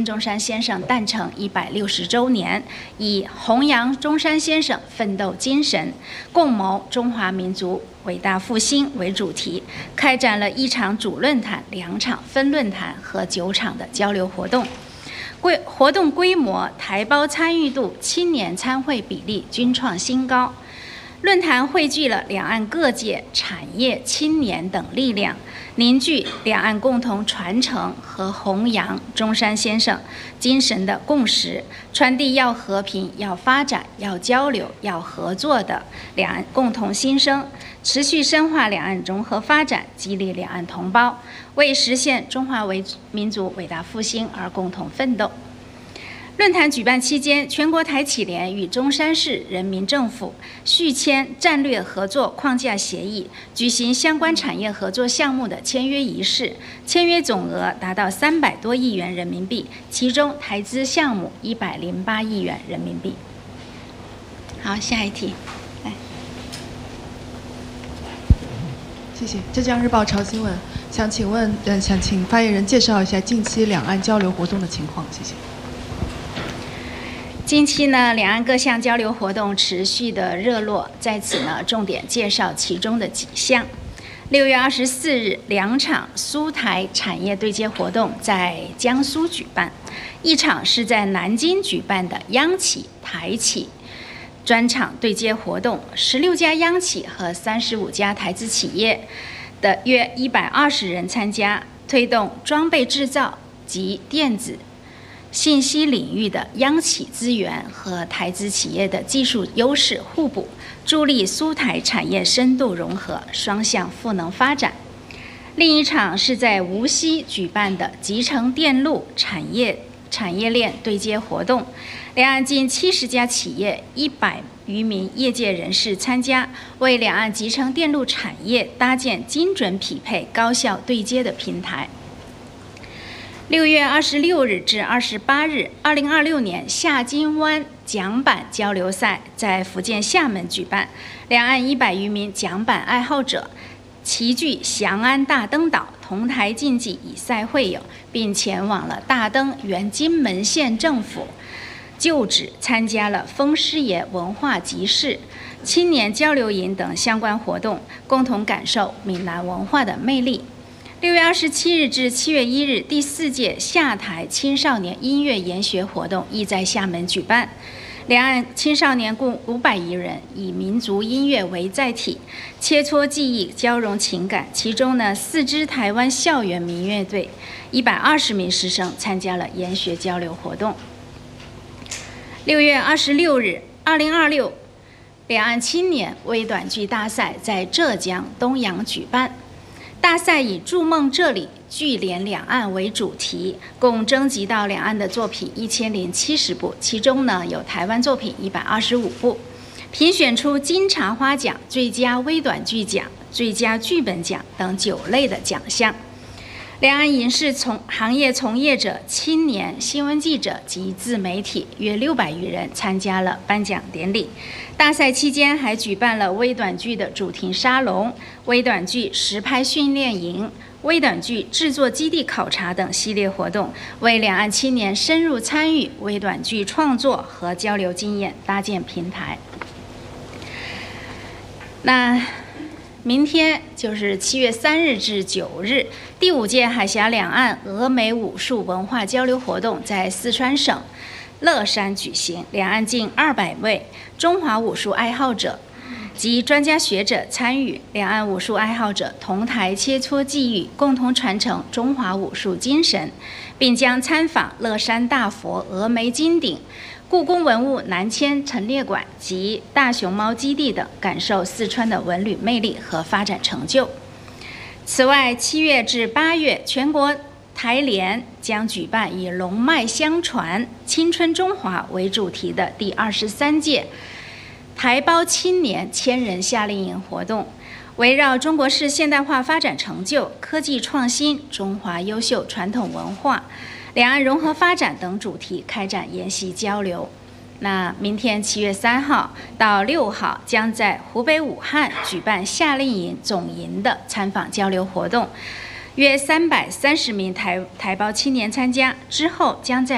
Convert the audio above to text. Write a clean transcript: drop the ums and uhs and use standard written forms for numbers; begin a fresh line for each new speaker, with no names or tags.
中山先生诞辰160周年，以弘扬中山先生奋斗精神，共谋中华民族伟大复兴为主题，开展了1场主论坛、2场分论坛和9场的交流活动。活动规模、台胞参与度、青年参会比例均创新高。论坛汇聚了两岸各界、产业、青年等力量，凝聚两岸共同传承和弘扬中山先生精神的共识，传递要和平、要发展、要交流、要合作的两岸共同心声，持续深化两岸融合发展，激励两岸同胞为实现中华民族伟大复兴而共同奋斗。论坛举办期间，全国台企联与中山市人民政府续签战略合作框架协议，举行相关产业合作项目的签约仪式，签约总额达到300多亿元人民币，其中台资项目108亿元人民币。好，下一题，来。
谢谢。浙江日报潮新闻想请发言人介绍一下近期两岸交流活动的情况，谢谢。
近期呢，两岸各项交流活动持续的热络，在此呢，重点介绍其中的几项。6月24日，2场苏台产业对接活动在江苏举办，一场是在南京举办的央企、台企专场对接活动，16家央企和35家台资企业的约120人参加，推动装备制造及电子信息领域的央企资源和台资企业的技术优势互补，助力苏台产业深度融合，双向赋能发展。另一场是在无锡举办的集成电路产业链对接活动，两岸近70家企业、100余名业界人士参加，为两岸集成电路产业搭建精准匹配、高效对接的平台。6月26日至28日，2026年下金湾桨板交流赛在福建厦门举办，两岸100余名桨板爱好者齐聚翔安大登岛，同台竞技，以赛会友，并前往了大登原金门县政府旧址，参加了风师爷文化集市、青年交流营等相关活动，共同感受闽南文化的魅力。6月27日至7月1日，第4届厦台青少年音乐研学活动亦在厦门举办。两岸青少年共500余人，以民族音乐为载体，切磋技艺，交融情感。其中呢，4支台湾校园民乐队，120名师生参加了研学交流活动。6月26日，2026两岸青年微短剧大赛在浙江东阳举办。大赛以筑梦这里，聚联两岸为主题，共征集到两岸的作品1070部，其中呢有台湾作品125部，评选出金茶花奖、最佳微短剧奖、最佳剧本奖等9类的奖项。两岸影视行业从业者、青年、新闻记者及自媒体约600余人参加了颁奖典礼。大赛期间还举办了微短剧的主题沙龙、微短剧实拍训练营、微短剧制作基地考察等系列活动，为两岸青年深入参与微短剧创作和交流经验搭建平台。那明天就是7月3日至9日，第5届海峡两岸俄美武术文化交流活动在四川省乐山举行，两岸近200位中华武术爱好者及专家学者参与，两岸武术爱好者同台切磋技艺，共同传承中华武术精神，并将参访乐山大佛、峨眉金顶、故宫文物南迁陈列馆及大熊猫基地等，感受四川的文旅魅力和发展成就。此外，7月至8月，全国台联将举办以龙脉相传、青春中华为主题的第23届台胞青年千人夏令营活动，围绕中国式现代化发展成就、科技创新、中华优秀传统文化、两岸融合发展等主题开展研习交流。那明天7月3号到6号将在湖北武汉举办夏令营总营的参访交流活动，约330名台胞青年参加，之后将在